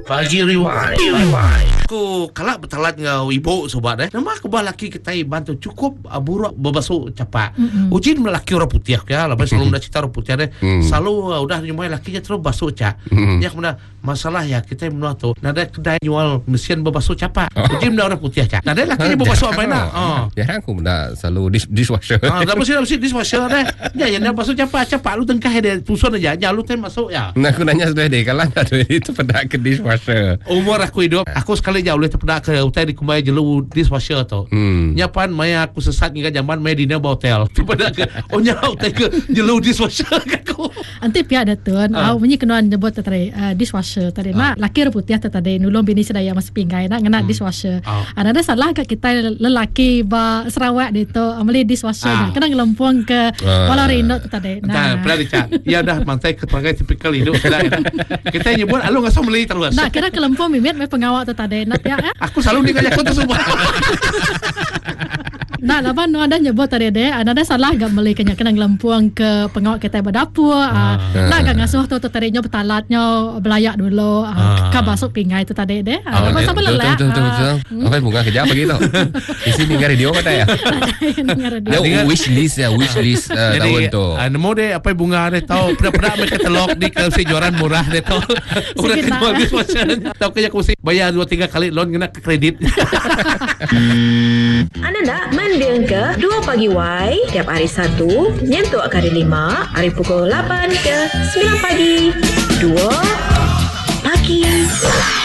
Pagi Rewind. Aku kalak bertalat dengan ibu sobat nama aku laki kita bantu cukup buruk berbasuh capak. Ujin melaki orang putih ya, lepas selalu dah cerita orang putih selalu udah nyumai lakinya terus basuh cak. Ya kemudian masalah ya kita menua tu nada kedai jual mesin berbasuh capak. Ujin orang putih cak. Nada lakinya berbasuh apa nak? Ya aku dah selalu dishwasher. Dah mesti dishwasher Ya yang basuh capak lu tengkah dia tusun aja. Jangan lu tem masuk ya. Nah aku nanya sudah deh kalau ada duit itu pada ke dishwasher. Umur aku hidup, aku sekali jauh boleh terpedak ke hotel di kumai jelu dishwasher tu. Nyapan maya aku sesat hingga zaman maya dina hotel. Terpedak ke hotel ke jelu dishwasher aku. Anti pihak datun, bunyi kenuan nyebut tadi dishwasher tadi. Nak laki putih tadi nulung bini sedaya mas pinggai nak ngena dishwasher. Ada salah ke kita lelaki ba Sarawak itu amali dishwasher. Kena ngelempung ke Kuala Rino tadi. Nah, pernah dicak. Ya dah mantai keterangan tipikal hidup kita nyebut alu ngasih meli terus. Nah, kira kelempung mimit me pengawal tu tadi. Nak ya. Aku selalu ngajak kau tu semua. Nah, laban nu ada nyebut tadi deh, ada salah gak meli kena ngelempung ke pengawal kita berdapur. Nak gak ngasuh tu tadinya betalatnya belayak dulu. Ka basuk pingai tu tadi deh. Laban sampai lelah. Betul. Apa bunga kerja apa gitu? Di sini dengar radio kata ya. Dia wish list tahun tu. Nemu deh apa bunga deh tahu pernah mereka telok di kejuaraan murah deh tahu. Udah kejual dishwasher. Tahu kerja aku mesti bayar 2-3 kali loan kena ke kredit. Anda nak mendeng ke 2 Pagi Y tiap hari Sabtu nyentuh ke hari 5 hari pukul 8 ke 9 pagi 2 Pagi